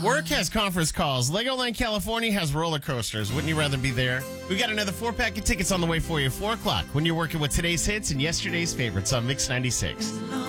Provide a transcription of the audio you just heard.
Work has conference calls. Legoland California has roller coasters. Wouldn't you rather be there? We got another 4-pack of tickets on the way for you. 4 o'clock when you're working with today's hits and yesterday's favorites on Mix 96.